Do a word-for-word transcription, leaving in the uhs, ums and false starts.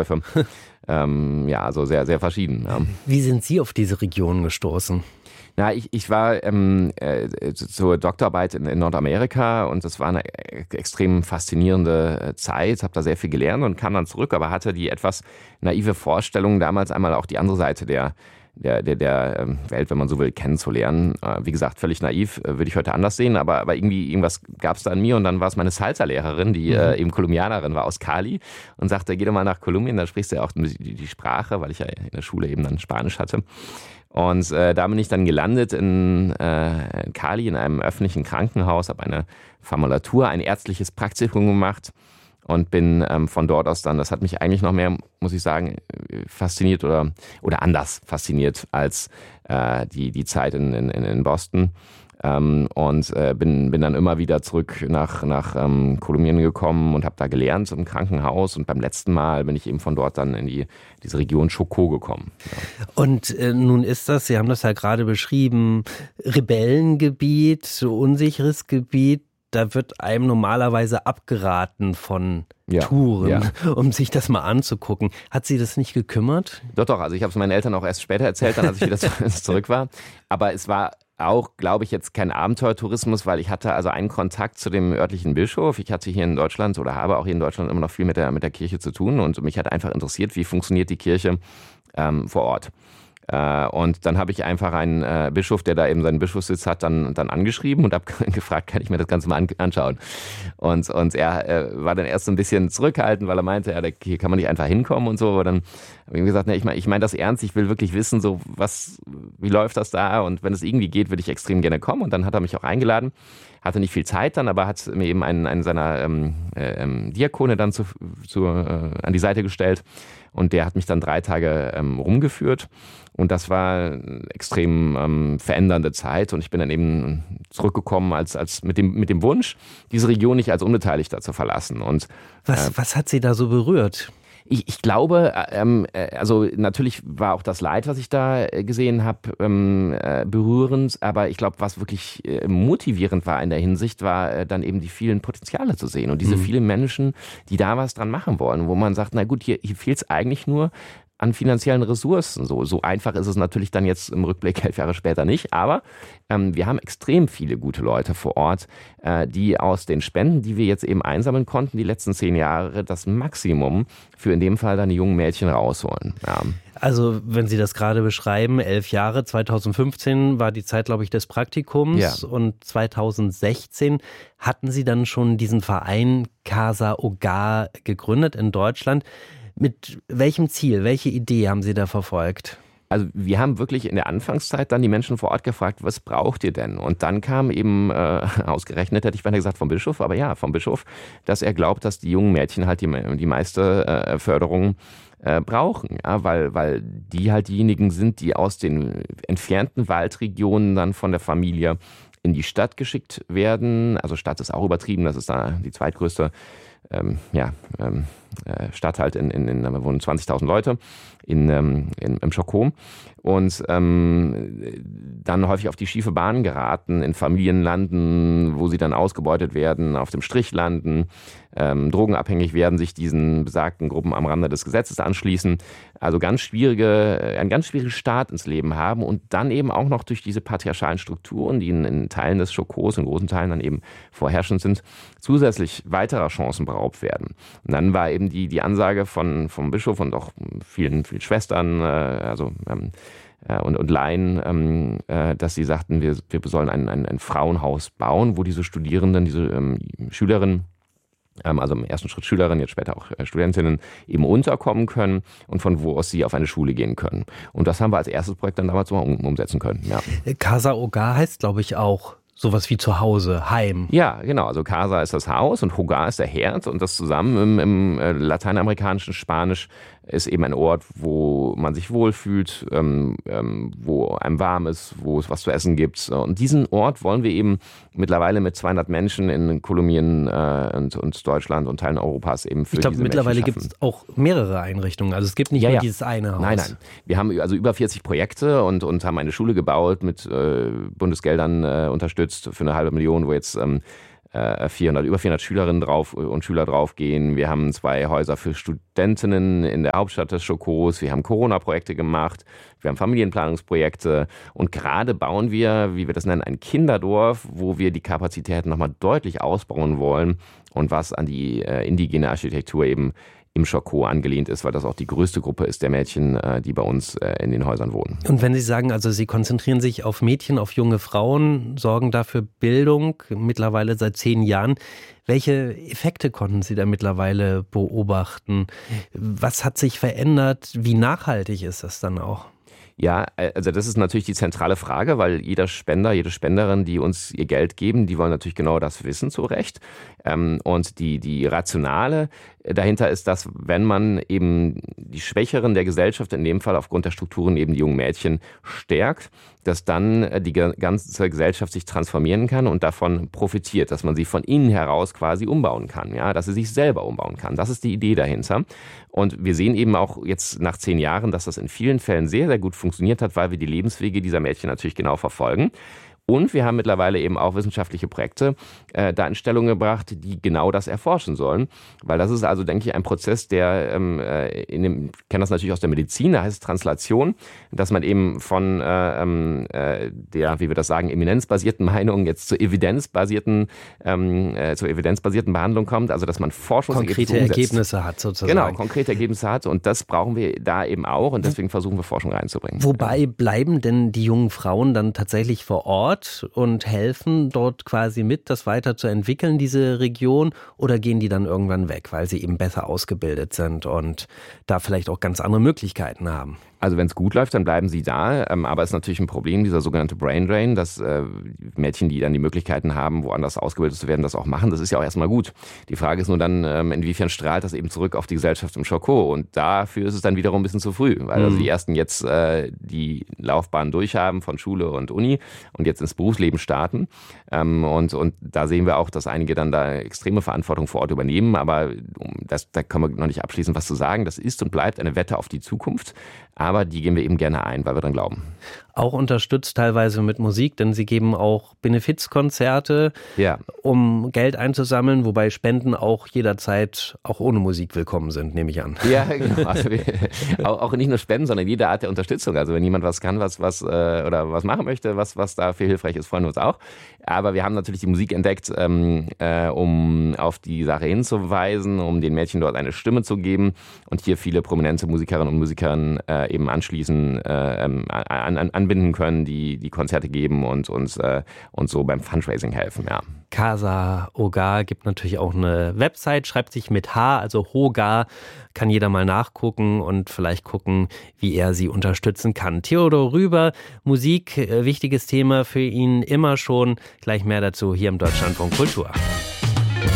Verläufe. ähm, ja, also sehr, sehr verschieden. Ja. Wie sind Sie auf diese Region gestoßen? Na, ich, ich war ähm, äh, zur Doktorarbeit in, in Nordamerika und das war eine extrem faszinierende Zeit, habe da sehr viel gelernt und kam dann zurück, aber hatte die etwas naive Vorstellung, damals einmal auch die andere Seite der der, der, der Welt, wenn man so will, kennenzulernen. Wie gesagt, völlig naiv, würde ich heute anders sehen, aber, aber irgendwie irgendwas gab es da an mir und dann war es meine Salsa-Lehrerin, die mhm. äh, eben Kolumbianerin war aus Cali und sagte, geh doch mal nach Kolumbien, da sprichst du ja auch die, die Sprache, weil ich ja in der Schule eben dann Spanisch hatte. Und äh, da bin ich dann gelandet in, äh, in Cali in einem öffentlichen Krankenhaus, habe eine Formulatur, ein ärztliches Praktikum gemacht und bin ähm, von dort aus dann, das hat mich eigentlich noch mehr, muss ich sagen, fasziniert oder oder anders fasziniert als äh, die die Zeit in in, in Boston. Ähm, und äh, bin bin dann immer wieder zurück nach nach ähm, Kolumbien gekommen und habe da gelernt im Krankenhaus und beim letzten Mal bin ich eben von dort dann in die diese Region Chocó gekommen. Ja. Und äh, nun ist das, Sie haben das ja gerade beschrieben, Rebellengebiet, so unsicheres Gebiet. Da wird einem normalerweise abgeraten von ja, Touren, ja. um sich das mal anzugucken. Hat Sie das nicht gekümmert? Doch, doch. Also ich habe es meinen Eltern auch erst später erzählt, dann als ich wieder zurück war. Aber es war auch, glaube ich, jetzt kein Abenteuertourismus, weil ich hatte also einen Kontakt zu dem örtlichen Bischof. Ich hatte hier in Deutschland oder habe auch hier in Deutschland immer noch viel mit der, mit der Kirche zu tun. Und mich hat einfach interessiert, wie funktioniert die Kirche ähm, vor Ort. Und dann habe ich einfach einen äh, Bischof, der da eben seinen Bischofssitz hat, dann, dann angeschrieben und habe gefragt, kann ich mir das Ganze mal an, anschauen. Und, und er äh, war dann erst so ein bisschen zurückhaltend, weil er meinte, ja, hier kann man nicht einfach hinkommen und so. Aber dann habe ich ihm gesagt, ne, ich meine ich mein das ernst, ich will wirklich wissen, so was, wie läuft das da? Und wenn es irgendwie geht, würde ich extrem gerne kommen. Und dann hat er mich auch eingeladen. Hatte nicht viel Zeit dann, aber hat mir eben einen, einen seiner ähm, äh, Diakone dann zu, zu, äh, an die Seite gestellt. Und der hat mich dann drei Tage ähm, rumgeführt. Und das war eine extrem ähm, verändernde Zeit. Und ich bin dann eben zurückgekommen als, als mit dem, mit dem Wunsch, diese Region nicht als Unbeteiligter zu verlassen. Und, was, äh, was hat Sie da so berührt? Ich, ich glaube, ähm, also natürlich war auch das Leid, was ich da gesehen habe, ähm, äh, berührend. Aber ich glaube, was wirklich äh, motivierend war in der Hinsicht, war äh, dann eben die vielen Potenziale zu sehen. Und diese mhm. vielen Menschen, die da was dran machen wollen, wo man sagt, na gut, hier, hier fehlt es eigentlich nur an finanziellen Ressourcen. So, so einfach ist es natürlich dann jetzt im Rückblick elf Jahre später nicht. Aber ähm, wir haben extrem viele gute Leute vor Ort, äh, die aus den Spenden, die wir jetzt eben einsammeln konnten, die letzten zehn Jahre, das Maximum für in dem Fall dann die jungen Mädchen rausholen. Ja. Also wenn Sie das gerade beschreiben, elf Jahre, zweitausendfünfzehn war die Zeit, glaube ich, des Praktikums ja. und zweitausendsechzehn hatten Sie dann schon diesen Verein Casa Hogar gegründet in Deutschland. Mit welchem Ziel, welche Idee haben Sie da verfolgt? Also wir haben wirklich in der Anfangszeit dann die Menschen vor Ort gefragt, was braucht ihr denn? Und dann kam eben äh, ausgerechnet, hätte ich beinahe gesagt vom Bischof, aber ja, vom Bischof, dass er glaubt, dass die jungen Mädchen halt die, die meiste äh, Förderung äh, brauchen, ja, weil, weil die halt diejenigen sind, die aus den entfernten Waldregionen dann von der Familie in die Stadt geschickt werden. Also Stadt ist auch übertrieben, das ist da die zweitgrößte ähm, ja, ähm, Stadt halt, in, in, in, da wohnen zwanzigtausend Leute in, in, im Chocó und ähm, dann häufig auf die schiefe Bahn geraten, in Familien landen, wo sie dann ausgebeutet werden, auf dem Strich landen, ähm, drogenabhängig werden, sich diesen besagten Gruppen am Rande des Gesetzes anschließen. Also ganz schwierige, ein ganz schwieriges Start ins Leben haben und dann eben auch noch durch diese patriarchalen Strukturen, die in, in Teilen des Chocós, in großen Teilen dann eben vorherrschend sind, zusätzlich weiterer Chancen beraubt werden. Und dann war eben die, die Ansage von, vom Bischof und auch vielen, vielen Schwestern, äh, also ähm, äh, und, und Laien, ähm, äh, dass sie sagten, wir, wir sollen ein, ein, ein Frauenhaus bauen, wo diese Studierenden, diese ähm, Schülerinnen, ähm, also im ersten Schritt Schülerinnen, jetzt später auch äh, Studentinnen, eben unterkommen können und von wo aus sie auf eine Schule gehen können. Und das haben wir als erstes Projekt dann damals mal um, umsetzen können. Ja. Casa Hogar heißt, glaube ich, auch sowas wie zu Hause, Heim. Ja, genau. Also Casa ist das Haus und Hogar ist der Herd und das zusammen im, im äh, lateinamerikanischen Spanisch ist eben ein Ort, wo man sich wohlfühlt, ähm, ähm, wo einem warm ist, wo es was zu essen gibt. Und diesen Ort wollen wir eben mittlerweile mit zweihundert Menschen in Kolumbien äh, und, und Deutschland und Teilen Europas eben für ich glaub, diese Menschen mittlerweile schaffen. Gibt es auch mehrere Einrichtungen. Also es gibt nicht ja, nur ja. dieses eine Haus. Nein, nein. Wir haben also über vierzig Projekte und, und haben eine Schule gebaut, mit äh, Bundesgeldern äh, unterstützt für eine halbe Million, wo jetzt ähm, äh, vierhundert, über vierhundert Schülerinnen drauf und Schüler draufgehen. Wir haben zwei Häuser für Studentinnen in der Hauptstadt des Chocos. Wir haben Corona-Projekte gemacht. Wir haben Familienplanungsprojekte. Und gerade bauen wir, wie wir das nennen, ein Kinderdorf, wo wir die Kapazitäten nochmal deutlich ausbauen wollen und was an die äh, indigene Architektur eben im Choco angelehnt ist, weil das auch die größte Gruppe ist der Mädchen, die bei uns in den Häusern wohnen. Und wenn Sie sagen, also Sie konzentrieren sich auf Mädchen, auf junge Frauen, sorgen dafür Bildung, mittlerweile seit zehn Jahren. Welche Effekte konnten Sie da mittlerweile beobachten? Was hat sich verändert? Wie nachhaltig ist das dann auch? Ja, also das ist natürlich die zentrale Frage, weil jeder Spender, jede Spenderin, die uns ihr Geld geben, die wollen natürlich genau das wissen, zu Recht. Und die, die Rationale dahinter ist, dass wenn man eben die Schwächeren der Gesellschaft, in dem Fall aufgrund der Strukturen eben die jungen Mädchen, stärkt, dass dann die ganze Gesellschaft sich transformieren kann und davon profitiert, dass man sie von innen heraus quasi umbauen kann, ja, dass sie sich selber umbauen kann. Das ist die Idee dahinter. Und wir sehen eben auch jetzt nach zehn Jahren, dass das in vielen Fällen sehr, sehr gut funktioniert hat, weil wir die Lebenswege dieser Mädchen natürlich genau verfolgen. Und wir haben mittlerweile eben auch wissenschaftliche Projekte äh, da in Stellung gebracht, die genau das erforschen sollen. Weil das ist also, denke ich, ein Prozess, der, ähm, in dem, ich kenne das natürlich aus der Medizin, da heißt es Translation, dass man eben von äh, äh, der, wie wir das sagen, eminenzbasierten Meinung jetzt zur evidenzbasierten, ähm, äh, zur evidenzbasierten Behandlung kommt. Also, dass man Forschungsergebnisse konkrete Ergebnisse hat sozusagen. Genau, konkrete Ergebnisse hat. Und das brauchen wir da eben auch. Und deswegen versuchen wir Forschung reinzubringen. Wobei bleiben denn die jungen Frauen dann tatsächlich vor Ort und helfen dort quasi mit, das weiterzuentwickeln, diese Region, oder gehen die dann irgendwann weg, weil sie eben besser ausgebildet sind und da vielleicht auch ganz andere Möglichkeiten haben? Also wenn es gut läuft, dann bleiben sie da, aber es ist natürlich ein Problem, dieser sogenannte Brain Drain, dass äh, Mädchen, die dann die Möglichkeiten haben, woanders ausgebildet zu werden, das auch machen. Das ist ja auch erstmal gut. Die Frage ist nur dann, ähm, inwiefern strahlt das eben zurück auf die Gesellschaft im Choco, und dafür ist es dann wiederum ein bisschen zu früh, weil mhm. also die ersten jetzt äh, die Laufbahn durchhaben von Schule und Uni und jetzt ins Berufsleben starten, ähm, und, und da sehen wir auch, dass einige dann da extreme Verantwortung vor Ort übernehmen, aber das, da können wir noch nicht abschließend was zu sagen. Das ist und bleibt eine Wette auf die Zukunft. Aber die gehen wir eben gerne ein, weil wir dran glauben. Auch unterstützt teilweise mit Musik, denn sie geben auch Benefizkonzerte, ja, um Geld einzusammeln, wobei Spenden auch jederzeit auch ohne Musik willkommen sind, nehme ich an. Ja, genau. Also wir, auch, auch nicht nur Spenden, sondern jede Art der Unterstützung. Also wenn jemand was kann, was, was äh, oder was machen möchte, was, was dafür hilfreich ist, freuen wir uns auch. Aber wir haben natürlich die Musik entdeckt, ähm, äh, um auf die Sache hinzuweisen, um den Mädchen dort eine Stimme zu geben und hier viele prominente Musikerinnen und Musiker äh, eben anschließen, äh, an, an, anbinden können, die die Konzerte geben und uns äh, uns so beim Fundraising helfen, ja. Casa Ogar gibt natürlich auch eine Website, schreibt sich mit H, also Hogar, kann jeder mal nachgucken und vielleicht gucken, wie er sie unterstützen kann. Theodor Rüber, Musik, wichtiges Thema für ihn immer schon. Gleich mehr dazu hier im Deutschlandfunk Kultur.